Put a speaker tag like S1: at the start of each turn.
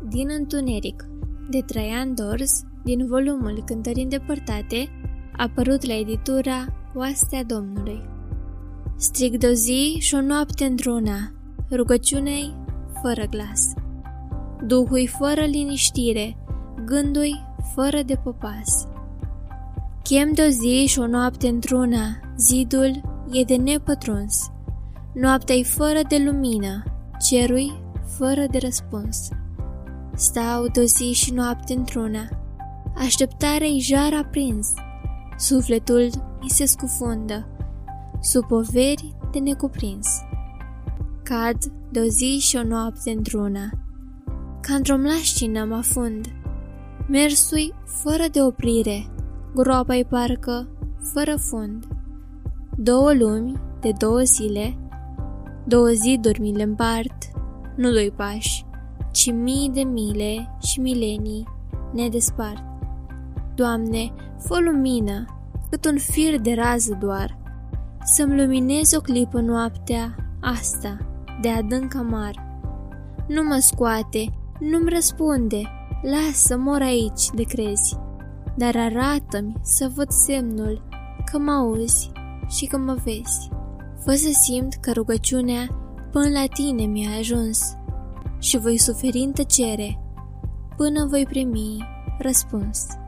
S1: din întuneric, de Traian Dors, din volumul Cântări îndepărtate, apărut la editura Oastea Domnului. Strig de-o zi și o noapte într-una, rugăciunei fără glas. Duhul fără liniștire, gândui fără de popas. Chem de-o zi și o noapte într-una, zidul e de nepătruns. Noaptea-i fără de lumină, cerui fără de răspuns. Stau de-o zi și noapte într-una, așteptarea-i jar aprins. Sufletul mi se scufundă, sub poveri de necuprins. Cad de-o zi și o noapte într-una, ca într-o mlașcină mă afund. Mersui fără de oprire, groapa-i parcă fără fund. Două lumi de două zile, două ziduri mi le împart, nu doi pași, ci mii de mile și milenii ne despart. Doamne, fă lumină, cât un fir de rază doar, să-mi luminezi o clipă noaptea asta de adânc amar. Nu mă scoate, nu-mi răspunde, lasă, mor aici de crezi, dar arată-mi să văd semnul că mă auzi și că mă vezi. Fă să simt că rugăciunea până la tine mi-a ajuns și voi suferi în tăcere până voi primi răspuns.